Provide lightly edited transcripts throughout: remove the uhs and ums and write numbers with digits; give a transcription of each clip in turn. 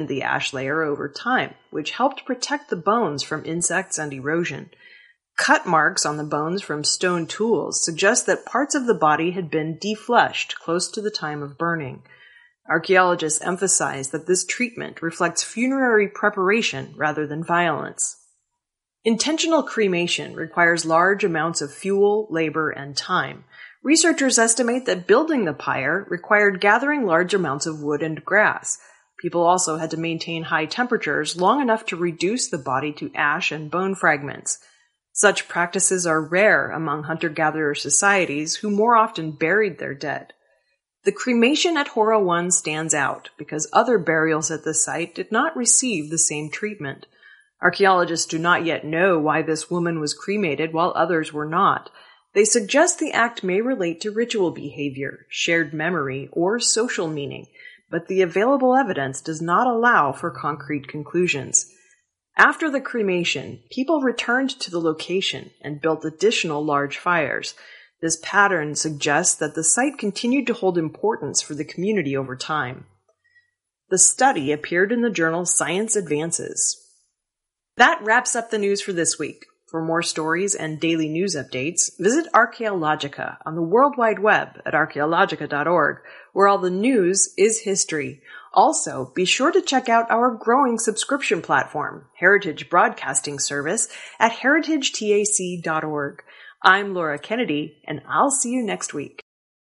the ash layer over time, which helped protect the bones from insects and erosion. Cut marks on the bones from stone tools suggest that parts of the body had been defleshed close to the time of burning. Archaeologists emphasize that this treatment reflects funerary preparation rather than violence. Intentional cremation requires large amounts of fuel, labor, and time. Researchers estimate that building the pyre required gathering large amounts of wood and grass. People also had to maintain high temperatures long enough to reduce the body to ash and bone fragments. Such practices are rare among hunter-gatherer societies who more often buried their dead. The cremation at Hora 1 stands out because other burials at the site did not receive the same treatment. Archaeologists do not yet know why this woman was cremated while others were not. They suggest the act may relate to ritual behavior, shared memory, or social meaning, but the available evidence does not allow for concrete conclusions. After the cremation, people returned to the location and built additional large fires. This pattern suggests that the site continued to hold importance for the community over time. The study appeared in the journal Science Advances. That wraps up the news for this week. For more stories and daily news updates, visit Archaeologica on the World Wide Web at archaeologica.org, where all the news is history. Also, be sure to check out our growing subscription platform, Heritage Broadcasting Service, at heritagetac.org. I'm Laura Kennedy, and I'll see you next week.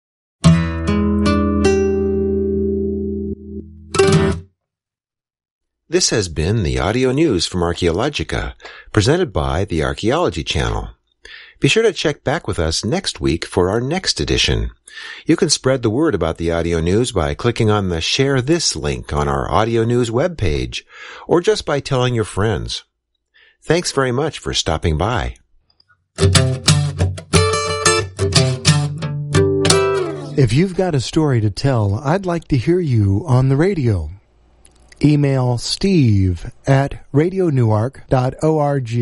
This has been the audio news from Archaeologica, presented by the Archaeology Channel. Be sure to check back with us next week for our next edition. You can spread the word about the audio news by clicking on the Share This link on our audio news webpage, or just by telling your friends. Thanks very much for stopping by. If you've got a story to tell, I'd like to hear you on the radio. Email steve@radionewark.org.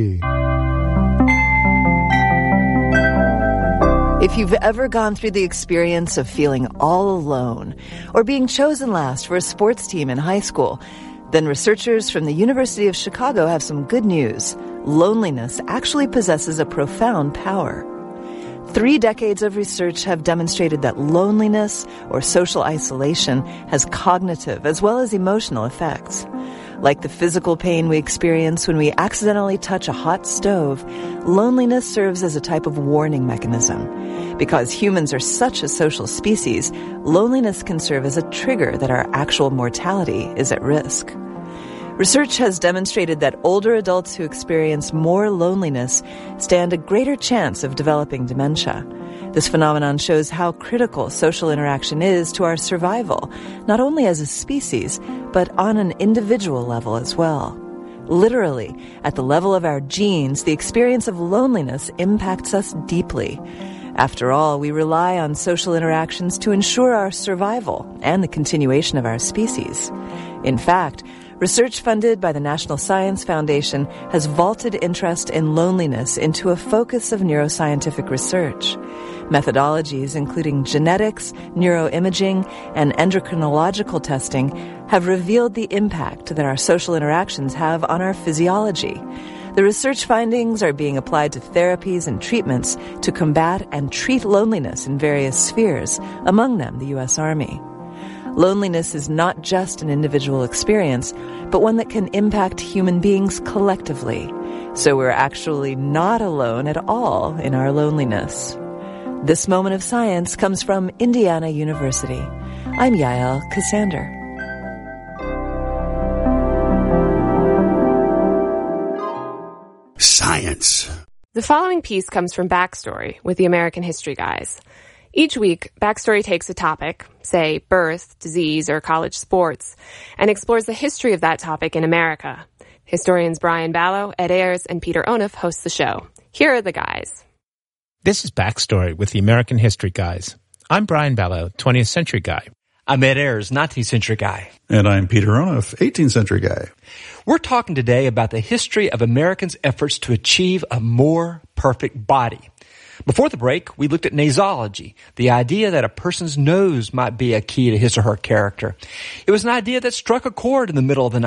If you've ever gone through the experience of feeling all alone or being chosen last for a sports team in high school, then researchers from the University of Chicago have some good news. Loneliness actually possesses a profound power. 3 decades of research have demonstrated that loneliness or social isolation has cognitive as well as emotional effects. Like the physical pain we experience when we accidentally touch a hot stove, loneliness serves as a type of warning mechanism. Because humans are such a social species, loneliness can serve as a trigger that our actual mortality is at risk. Research has demonstrated that older adults who experience more loneliness stand a greater chance of developing dementia. This phenomenon shows how critical social interaction is to our survival, not only as a species, but on an individual level as well. Literally, at the level of our genes, the experience of loneliness impacts us deeply. After all, we rely on social interactions to ensure our survival and the continuation of our species. In fact, research funded by the National Science Foundation has vaulted interest in loneliness into a focus of neuroscientific research. Methodologies including genetics, neuroimaging, and endocrinological testing have revealed the impact that our social interactions have on our physiology. The research findings are being applied to therapies and treatments to combat and treat loneliness in various spheres, among them the U.S. Army. Loneliness is not just an individual experience, but one that can impact human beings collectively. So we're actually not alone at all in our loneliness. This moment of science comes from Indiana University. I'm Yael Cassander. Science. The following piece comes from Backstory with the American History Guys. Each week, Backstory takes a topic, say birth, disease, or college sports, and explores the history of that topic in America. Historians Brian Ballow, Ed Ayers, and Peter Onuf host the show. Here are the guys. This is Backstory with the American History Guys. I'm Brian Ballow, 20th century guy. I'm Ed Ayers, 19th century guy. And I'm Peter Onuf, 18th century guy. We're talking today about the history of Americans' efforts to achieve a more perfect body. Before the break, we looked at nasology, the idea that a person's nose might be a key to his or her character. It was an idea that struck a chord in the middle of the